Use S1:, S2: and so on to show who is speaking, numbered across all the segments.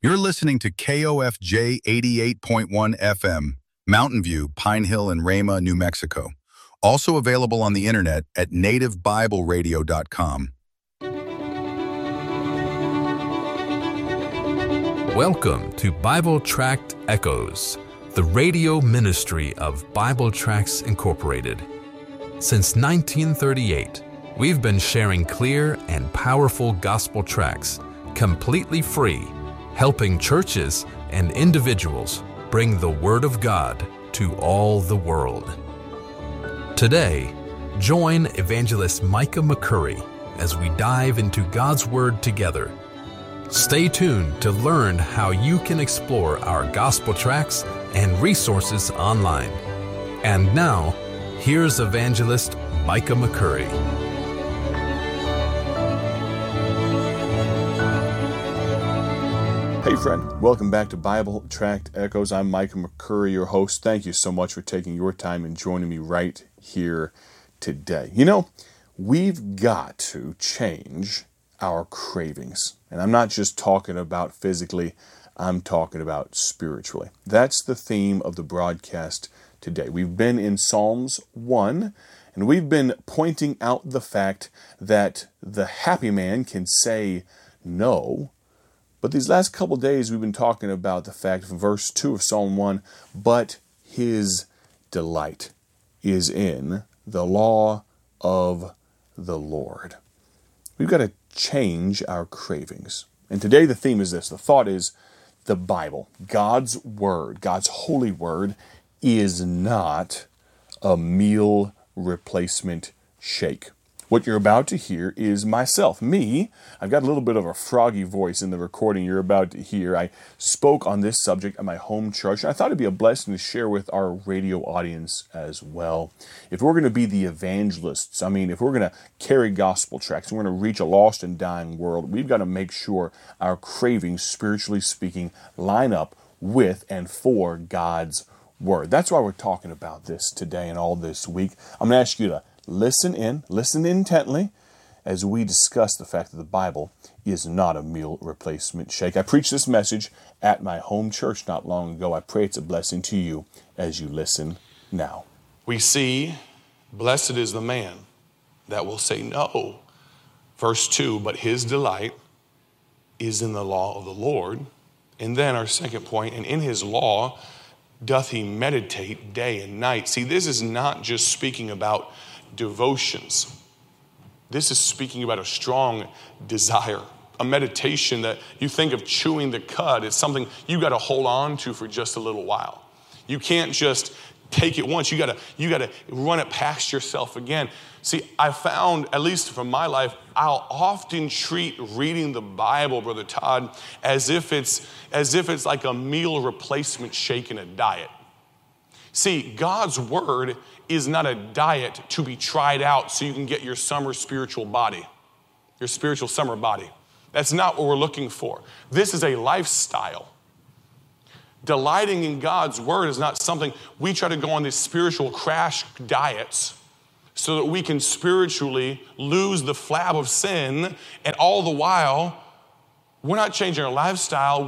S1: You're listening to KOFJ 88.1 FM, Mountain View, Pine Hill, and Rama, New Mexico. Also available on the internet at nativebibleradio.com.
S2: Welcome to Bible Tract Echoes, the radio ministry of Bible Tracts Incorporated. Since 1938, we've been sharing clear and powerful gospel tracts, completely free, helping churches and individuals bring the Word of God to all the world. Today, join Evangelist Micah McCurry as we dive into God's Word together. Stay tuned to learn how you can explore our gospel tracts and resources online. And now, here's Evangelist Micah McCurry.
S3: Hey friend, welcome back to Bible Tract Echoes. I'm Micah McCurry, your host. Thank you so much for taking your time and joining me right here today. You know, we've got to change our cravings. And I'm not just talking about physically, I'm talking about spiritually. That's the theme of the broadcast today. We've been in Psalms 1, and we've been pointing out the fact that the happy man can say no. But these last couple days we've been talking about the fact from verse 2 of Psalm 1, but his delight is in the law of the Lord. We've got to change our cravings. And today the theme is this. The thought is the Bible, God's Word, God's holy Word, is not a meal replacement shake. What you're about to hear is myself, me. I've got a little bit of a froggy voice in the recording you're about to hear. I spoke on this subject at my home church, and I thought it'd be a blessing to share with our radio audience as well. If we're going to be the evangelists, if we're going to carry gospel tracts, and we're going to reach a lost and dying world, we've got to make sure our cravings, spiritually speaking, line up with and for God's Word. That's why we're talking about this today and all this week. I'm going to ask you to listen intently as we discuss the fact that the Bible is not a meal replacement shake. I preached this message at my home church not long ago. I pray it's a blessing to you as you listen now.
S4: We see, blessed is the man that will say no. Verse 2, but his delight is in the law of the Lord. And then our second point, and in his law doth he meditate day and night. See, this is not just speaking about devotions. This is speaking about a strong desire, a meditation that you think of chewing the cud. It's something you got to hold on to for just a little while. You can't just take it once. You got to run it past yourself again. See, I found, at least from my life, I'll often treat reading the Bible, Brother Todd, as if it's like a meal replacement shake in a diet. See, God's Word is not a diet to be tried out so you can get your summer spiritual body, your spiritual summer body. That's not what we're looking for. This is a lifestyle. Delighting in God's Word is not something we try to go on these spiritual crash diets so that we can spiritually lose the flab of sin, and all the while, we're not changing our lifestyle.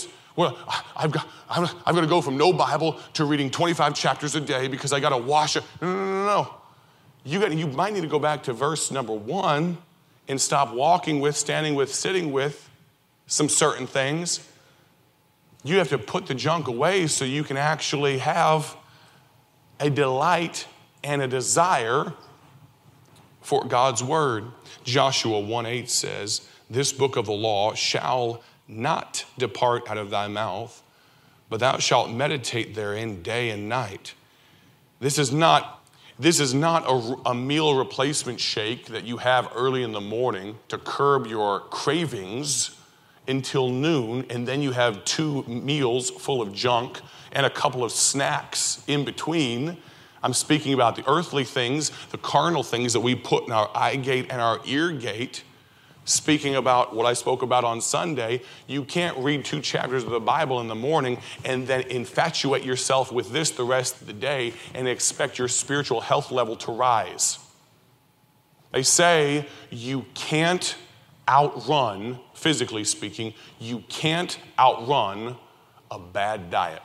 S4: I've got to go from no Bible to reading 25 chapters a day because I got to wash it. No. You might need to go back to verse number 1 and stop walking with, standing with, sitting with some certain things. You have to put the junk away so you can actually have a delight and a desire for God's Word. Joshua 1:8 says, this book of the law shall not depart out of thy mouth, but thou shalt meditate therein day and night. This is not a meal replacement shake that you have early in the morning to curb your cravings until noon, and then you have 2 meals full of junk and a couple of snacks in between. I'm speaking about the earthly things, the carnal things that we put in our eye gate and our ear gate. Speaking about what I spoke about on Sunday, you can't read 2 chapters of the Bible in the morning and then infatuate yourself with this the rest of the day and expect your spiritual health level to rise. They say you can't outrun, physically speaking, you can't outrun a bad diet.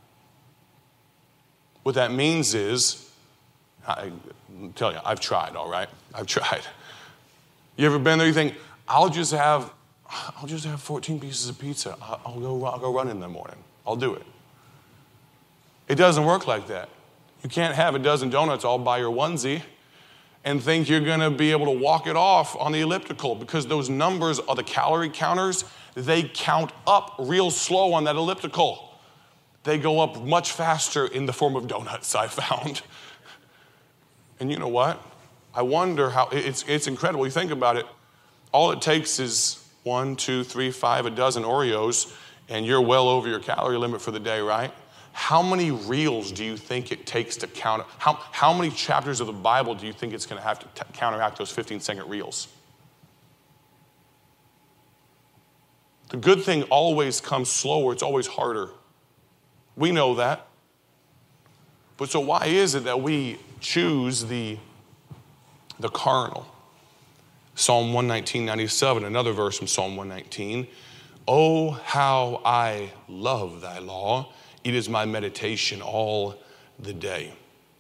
S4: What that means is, I tell you, I've tried, all right? I've tried. You ever been there, you think, I'll just have 14 pieces of pizza. I'll go run in the morning. I'll do it. It doesn't work like that. You can't have a dozen donuts all by your onesie and think you're going to be able to walk it off on the elliptical, because those numbers are the calorie counters. They count up real slow on that elliptical. They go up much faster in the form of donuts, I found. And you know what? I wonder how, it's incredible. You think about it, all it takes is 1, 2, 3, 5, a dozen Oreos, and you're well over your calorie limit for the day, right? How many reels do you think it takes to count? How many chapters of the Bible do you think it's going to have to counteract those 15-second reels? The good thing always comes slower. It's always harder. We know that. But so why is it that we choose the carnal? Psalm 119:97, another verse from Psalm 119. Oh, how I love thy law. It is my meditation all the day.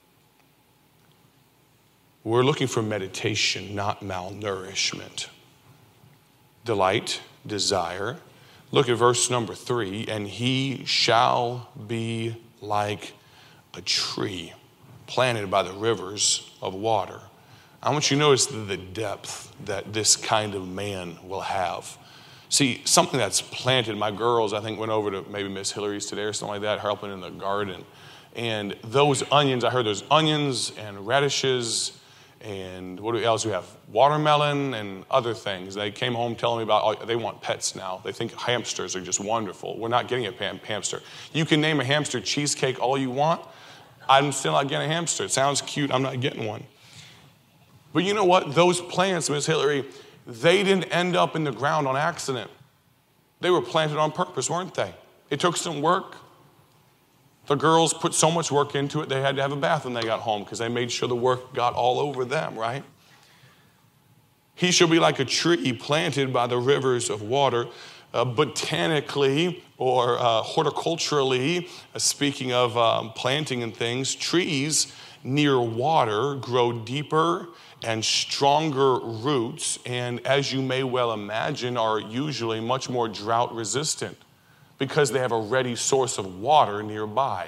S4: We're looking for meditation, not malnourishment. Delight, desire. Look at verse number 3. And he shall be like a tree planted by the rivers of water. I want you to notice the depth that this kind of man will have. See, something that's planted, my girls, I think, went over to maybe Miss Hillary's today or something like that, helping in the garden. And those onions, I heard there's onions and radishes and what else do we have? Watermelon and other things. They came home telling me about, they want pets now. They think hamsters are just wonderful. We're not getting a hamster. You can name a hamster cheesecake all you want. I'm still not getting a hamster. It sounds cute. I'm not getting one. But you know what? Those plants, Miss Hillary, they didn't end up in the ground on accident. They were planted on purpose, weren't they? It took some work. The girls put so much work into it, they had to have a bath when they got home because they made sure the work got all over them, right? He shall be like a tree planted by the rivers of water. Botanically or horticulturally, speaking of planting and things, trees near water grow deeper and stronger roots, and as you may well imagine, are usually much more drought resistant because they have a ready source of water nearby.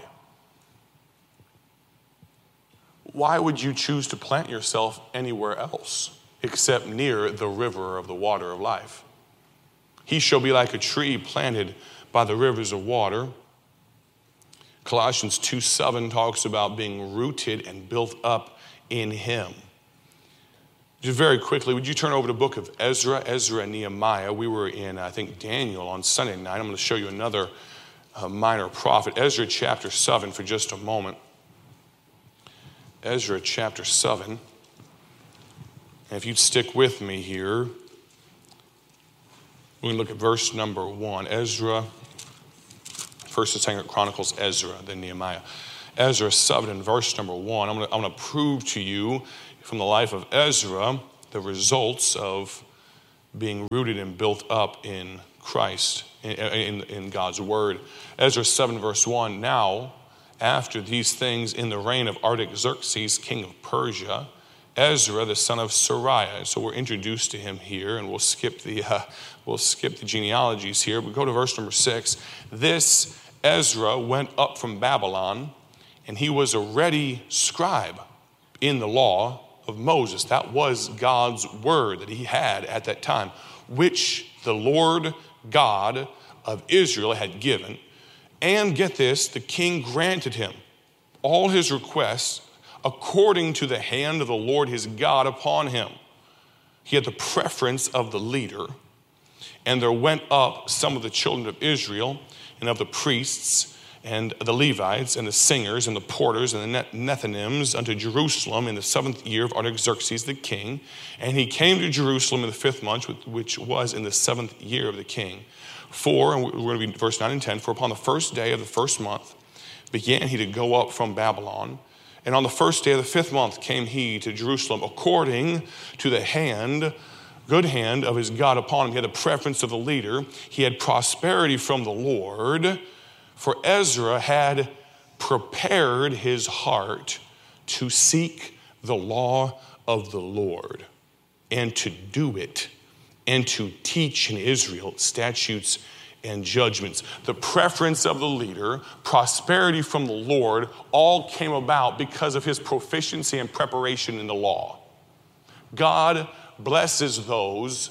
S4: Why would you choose to plant yourself anywhere else except near the river of the water of life? He shall be like a tree planted by the rivers of water. Colossians 2:7 talks about being rooted and built up in him. Just very quickly, would you turn over to the book of Ezra and Nehemiah? We were in, I think, Daniel on Sunday night. I'm going to show you another minor prophet. Ezra chapter 7 for just a moment. Ezra chapter 7. And if you'd stick with me here, we can look at verse number 1. Ezra, 1st and 2nd Chronicles, Ezra, then Nehemiah. Ezra 7 and verse number 1. I'm going to prove to you from the life of Ezra the results of being rooted and built up in Christ, in God's word. Ezra 7 verse 1. Now, after these things, in the reign of Artaxerxes, king of Persia, Ezra, the son of Seraiah. So we're introduced to him here, and we'll skip the genealogies here. But go to verse number 6. This Ezra went up from Babylon, and he was a ready scribe in the law of Moses. That was God's word that he had at that time, which the Lord God of Israel had given. And get this, the king granted him all his requests according to the hand of the Lord his God upon him. He had the preference of the leader. And there went up some of the children of Israel and of the priests and the Levites and the singers and the porters and the Nethinims unto Jerusalem in the 7th year of Artaxerxes the king. And he came to Jerusalem in the 5th month, which was in the 7th year of the king. And we're going to be verse 9 and 10, for upon the first day of the 1st month began he to go up from Babylon. And on the first day of the 5th month came he to Jerusalem according to the hand good hand of his God upon him. He had the preference of the leader. He had prosperity from the Lord. For Ezra had prepared his heart to seek the law of the Lord and to do it and to teach in Israel statutes and judgments. The preference of the leader, prosperity from the Lord, all came about because of his proficiency and preparation in the law. God blesses those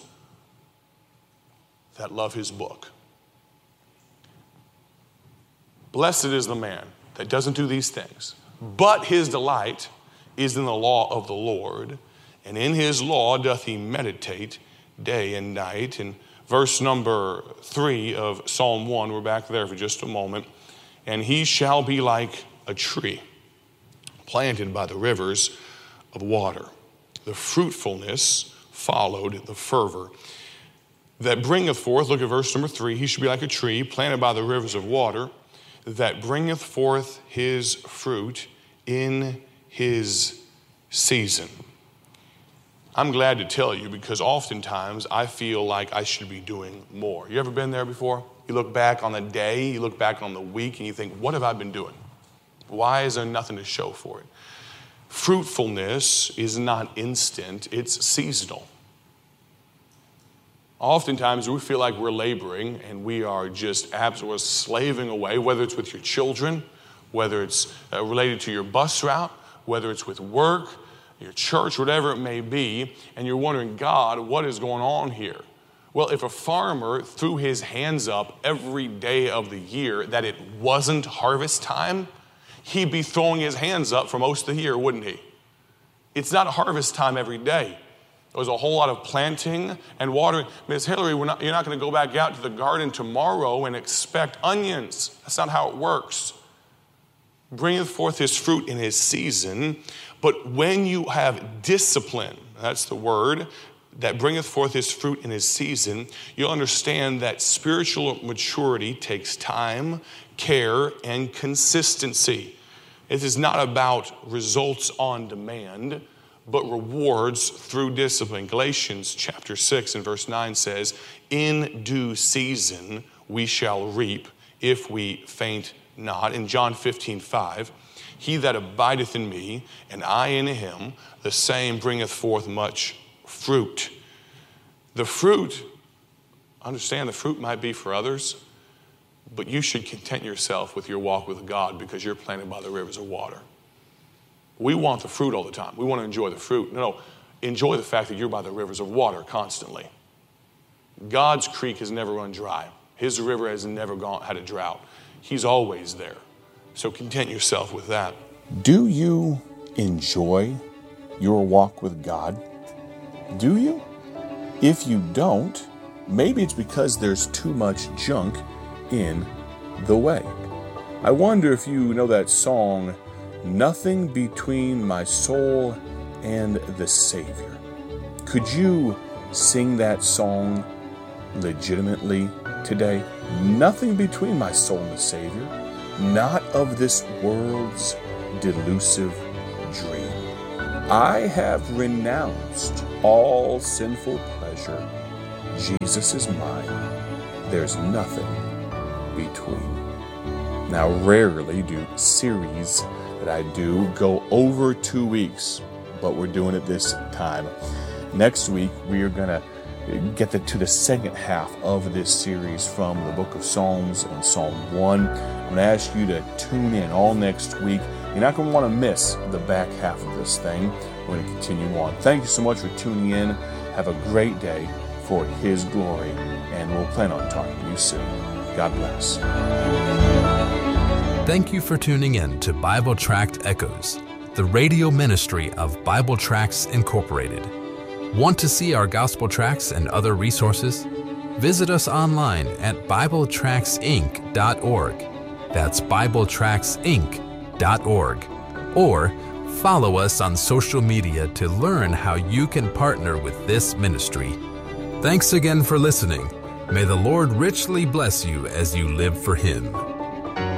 S4: that love his book. Blessed is the man that doesn't do these things, but his delight is in the law of the Lord, and in his law doth he meditate day and night. And verse number 3 of Psalm 1, we're back there for just a moment. And he shall be like a tree planted by the rivers of water. The fruitfulness followed the fervor that bringeth forth, look at verse number 3, he shall be like a tree planted by the rivers of water that bringeth forth his fruit in his season. I'm glad to tell you because oftentimes I feel like I should be doing more. You ever been there before? You look back on the day, you look back on the week, and you think, what have I been doing? Why is there nothing to show for it? Fruitfulness is not instant, it's seasonal. Oftentimes we feel like we're laboring and we are just absolutely slaving away, whether it's with your children, whether it's related to your bus route, whether it's with work, your church, whatever it may be, and you're wondering, God, what is going on here? Well, if a farmer threw his hands up every day of the year that it wasn't harvest time, he'd be throwing his hands up for most of the year, wouldn't he? It's not harvest time every day. There was a whole lot of planting and watering. Miss Hillary, you're not going to go back out to the garden tomorrow and expect onions. That's not how it works. Bringeth forth his fruit in his season. But when you have discipline, that's the word, that bringeth forth his fruit in his season, you'll understand that spiritual maturity takes time, care, and consistency. It is not about results on demand, but rewards through discipline. Galatians chapter 6 and verse 9 says, in due season we shall reap if we faint not. In John 15:5, he that abideth in me and I in him, the same bringeth forth much fruit. The fruit, understand the fruit might be for others, but you should content yourself with your walk with God because you're planted by the rivers of water. We want the fruit all the time. We want to enjoy the fruit. No, enjoy the fact that you're by the rivers of water constantly. God's creek has never run dry. His river has never had a drought. He's always there. So content yourself with that.
S3: Do you enjoy your walk with God? Do you? If you don't, maybe it's because there's too much junk in the way. I wonder if you know that song, Nothing Between My Soul and the Savior. Could you sing that song legitimately today? Nothing between my soul and the Savior, not of this world's delusive dream. I have renounced all sinful pleasure. Jesus is mine. There's nothing between. Now, rarely do series that I do go over 2 weeks, but we're doing it this time. Next week, we are going to get to the second half of this series from the book of Psalms and Psalm 1. I'm going to ask you to tune in all next week. You're not going to want to miss the back half of this thing. We're going to continue on. Thank you so much for tuning in. Have a great day for His glory, and we'll plan on talking to you soon. God bless.
S2: Thank you for tuning in to Bible Tract Echoes, the radio ministry of Bible Tracts Incorporated. Want to see our gospel tracts and other resources? Visit us online at BibleTractsInc.org. That's BibleTractsInc.org. Or follow us on social media to learn how you can partner with this ministry. Thanks again for listening. May the Lord richly bless you as you live for Him.